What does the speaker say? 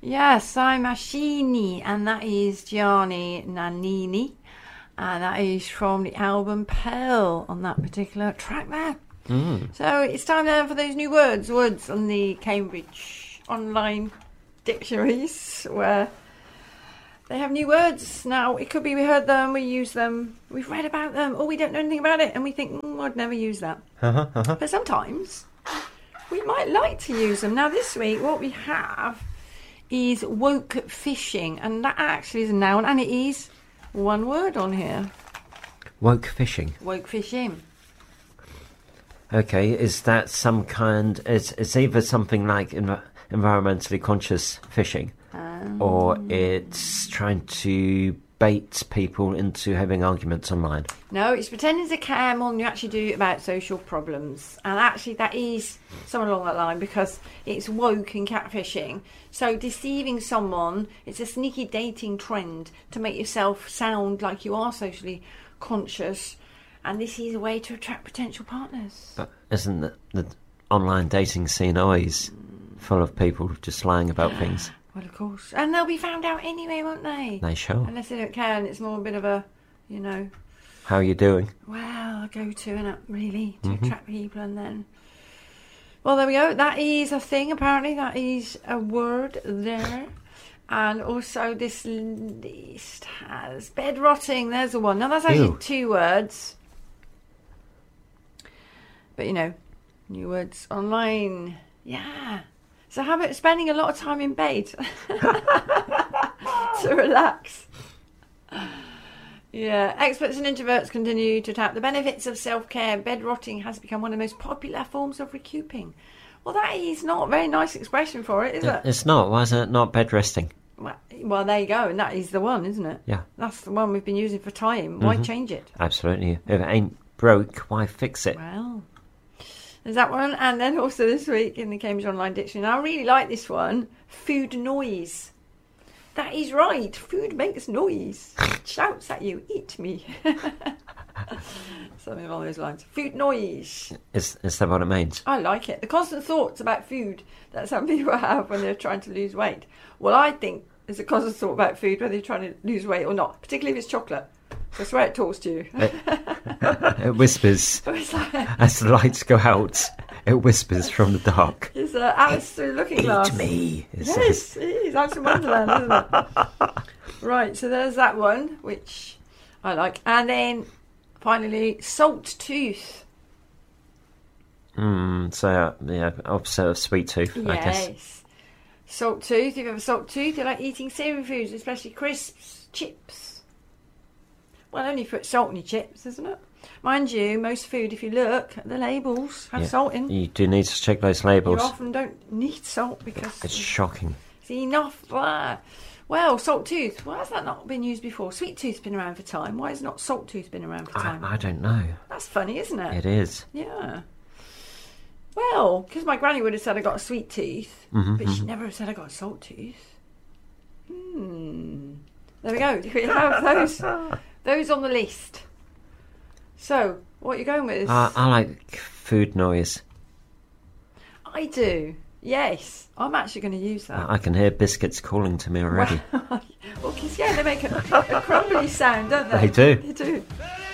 Yes, I'm Machini, and that is Gianni Nannini, and that is from the album Pearl on that particular track there. So it's time now for those new words on the Cambridge online dictionaries, where they have new words. Now, it could be we heard them, we use them, we've read about them, or we don't know anything about it, and we think, I'd never use that. But sometimes we might like to use them. Now, this week, what we have is woke fishing, and that actually is a noun, and it is one word on here. Woke fishing. Woke fishing. Okay, is that some kind... It's either something like environmentally conscious fishing, or it's trying to bait people into having arguments online. No, it's pretending to care more than you actually do about social problems. And actually that is somewhere along that line, because it's woke in catfishing. So deceiving someone, it's a sneaky dating trend to make yourself sound like you are socially conscious. And this is a way to attract potential partners. But isn't the online dating scene always full of people just lying about things? Well, of course. And they'll be found out anyway, won't they? They sure. Unless they don't care, and it's more a bit of a, How are you doing? well, a go-to, innit, really, to attract people, and then... Well, there we go. That is a thing, apparently. That is a word there. And also this list has bed rotting. There's the one. Now, that's actually Ew. 2 words. But, new words online. Yeah. So how about spending a lot of time in bed to relax? Yeah. Experts and introverts continue to tout the benefits of self-care. Bed rotting has become one of the most popular forms of recouping. Well, that is not a very nice expression for it, is it? It's not. Why is it not bed resting? Well, there you go. And that is the one, isn't it? Yeah. That's the one we've been using for time. Why change it? Absolutely. If it ain't broke, why fix it? Well, there's that one. And then also this week in the Cambridge Online Dictionary, I really like this one, food noise. That is right. Food makes noise. It shouts at you, eat me. Something along those lines. Food noise. Is that what it means? I like it. The constant thoughts about food that some people have when they're trying to lose weight. Well, I think there's a constant thought about food, whether you're trying to lose weight or not, particularly if it's chocolate. I swear it talks to you. It whispers. It's like, As the lights go out, it whispers from the dark. it's Alice through the Looking Glass. Eat me. It says. Yes, it is. Alice in Wonderland, isn't it? Right, so there's that one, which I like. And then, finally, salt tooth. So, opposite of sweet tooth, I guess. Yes. Salt tooth. If you have a salt tooth, you like eating savoury foods, especially crisps, chips. Well, only put salt in your chips, isn't it? Mind you, most food, if you look at the labels, have salt in. You do need to check those labels. You often don't need salt because It's shocking. it's enough. Well, salt tooth. Why has that not been used before? Sweet tooth's been around for time. Why has not salt tooth been around for time? I don't know. That's funny, isn't it? It is. Yeah. Well, because my granny would have said I got a sweet tooth, but she never said I got a salt tooth. There we go. We have those on the list. So, what are you going with? I like food noise. I do. Yes. I'm actually going to use that. I can hear biscuits calling to me already. Well, because, they make a crumbly sound, don't they? They do. They do.